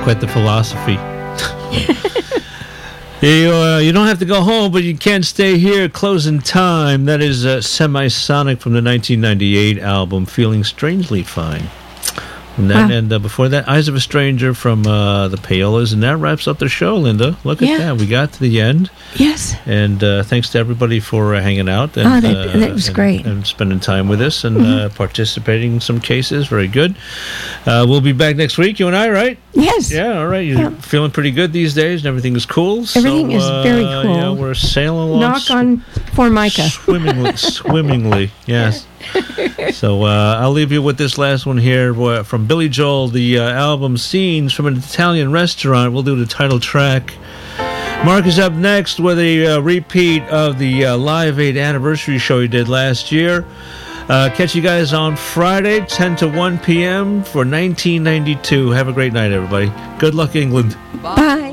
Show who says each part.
Speaker 1: quite the philosophy. You don't have to go home, but you can't stay here. Closing time. That is Semisonic from the 1998 album, Feeling Strangely Fine. And, and before that, Eyes of a Stranger from the Payolas. And that wraps up the show, Linda. Look at that. We got to the end.
Speaker 2: Yes.
Speaker 1: And thanks to everybody for hanging out. And,
Speaker 2: that was great.
Speaker 1: And spending time with us and participating in some cases. Very good. We'll be back next week, you and I, right?
Speaker 2: Yes.
Speaker 1: Yeah, all right. You're feeling pretty good these days, and everything is cool.
Speaker 2: Everything is very cool.
Speaker 1: Yeah, we're sailing along.
Speaker 2: Knock on Formica.
Speaker 1: Swimmingly, yes. So I'll leave you with this last one here from Billy Joel, the album Scenes from an Italian Restaurant. We'll do the title track. Mark is up next with a repeat of the Live Aid anniversary show he did last year. Catch you guys on Friday, 10 to 1 p.m. for 1992. Have a great night, everybody. Good luck, England.
Speaker 2: Bye.